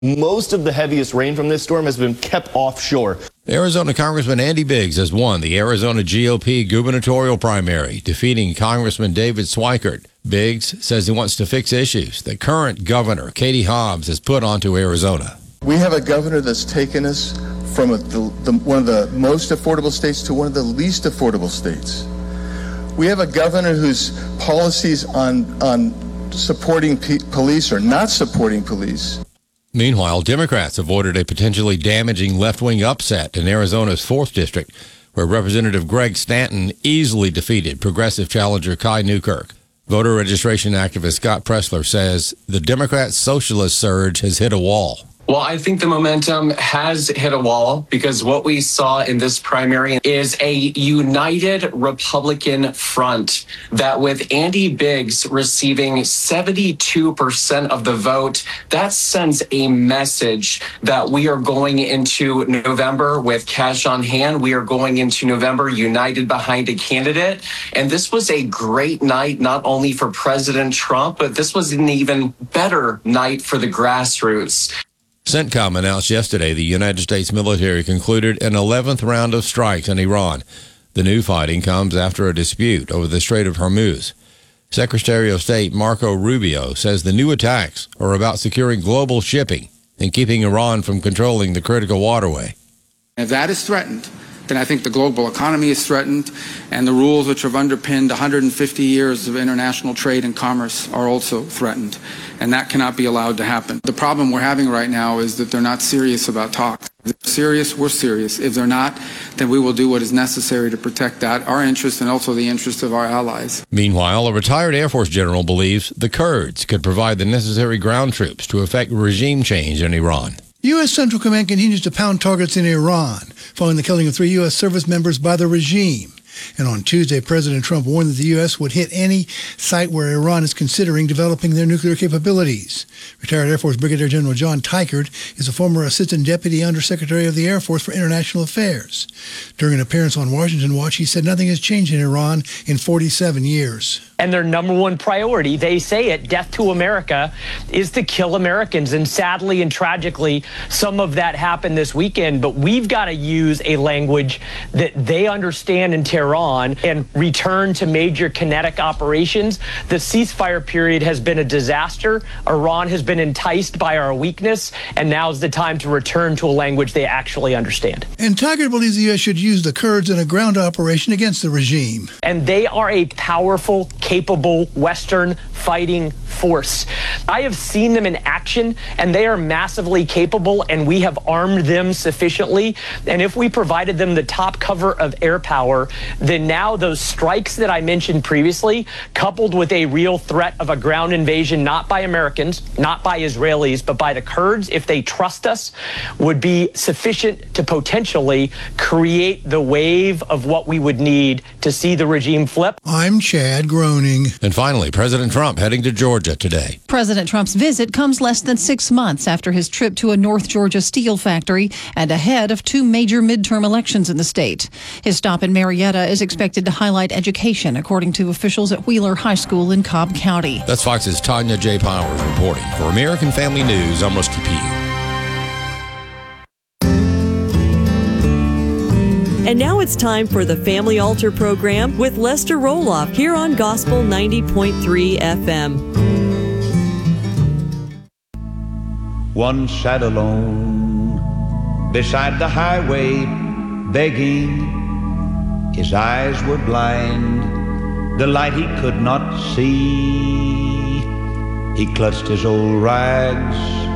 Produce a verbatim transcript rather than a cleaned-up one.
Most of the heaviest rain from this storm has been kept offshore. Arizona Congressman Andy Biggs has won the Arizona G O P gubernatorial primary, defeating Congressman David Swikert. Biggs says he wants to fix issues that current governor Katie Hobbs has put onto Arizona. We have a governor that's taken us from a, the, the, one of the most affordable states to one of the least affordable states. We have a governor whose policies on, on supporting p- police or not supporting police. Meanwhile, Democrats avoided a potentially damaging left-wing upset in Arizona's fourth District, where Representative Greg Stanton easily defeated progressive challenger Kai Newkirk. Voter registration activist Scott Pressler says the Democrat socialist surge has hit a wall. Well, I think the momentum has hit a wall because what we saw in this primary is a united Republican front that with Andy Biggs receiving seventy-two percent of the vote, that sends a message that we are going into November with cash on hand. We are going into November united behind a candidate. And this was a great night, not only for President Trump, but this was an even better night for the grassroots. CENTCOM announced yesterday the United States military concluded an eleventh round of strikes in Iran. The new fighting comes after a dispute over the Strait of Hormuz. Secretary of State Marco Rubio says the new attacks are about securing global shipping and keeping Iran from controlling the critical waterway. If that is threatened, then I think the global economy is threatened, and the rules which have underpinned one hundred fifty years of international trade and commerce are also threatened, and that cannot be allowed to happen. The problem we're having right now is that they're not serious about talks. If they're serious, we're serious. If they're not, then we will do what is necessary to protect that, our interest and also the interest of our allies. Meanwhile, a retired Air Force general believes the Kurds could provide the necessary ground troops to effect regime change in Iran. U S. Central Command continues to pound targets in Iran, following the killing of three U S service members by the regime. And on Tuesday, President Trump warned that the U S would hit any site where Iran is considering developing their nuclear capabilities. Retired Air Force Brigadier General John Teichert is a former Assistant Deputy Undersecretary of the Air Force for International Affairs. During an appearance on Washington Watch, he said nothing has changed in Iran in forty-seven years. And their number one priority, they say it, death to America, is to kill Americans. And sadly and tragically, some of that happened this weekend. But we've got to use a language that they understand in Tehran and return to major kinetic operations. The ceasefire period has been a disaster. Iran has been enticed by our weakness. And now's the time to return to a language they actually understand. And Tiger believes the U S should use the Kurds in a ground operation against the regime. And they are a powerful, capable Western fighting force. I have seen them in action, and they are massively capable, and we have armed them sufficiently. And if we provided them the top cover of air power, then now those strikes that I mentioned previously, coupled with a real threat of a ground invasion, not by Americans, not by Israelis, but by the Kurds, if they trust us, would be sufficient to potentially create the wave of what we would need to see the regime flip. I'm Chad Groening. And finally, President Trump heading to Georgia today. President Trump's visit comes less than six months after his trip to a North Georgia steel factory and ahead of two major midterm elections in the state. His stop in Marietta is expected to highlight education, according to officials at Wheeler High School in Cobb County. That's Fox's Tanya J. Powers reporting. For American Family News, I'm Rusty Pugh. And now it's time for the Family Altar program with Lester Roloff here on Gospel ninety point three F M. One sat alone beside the highway, begging. His eyes were blind, the light he could not see. He clutched his old rags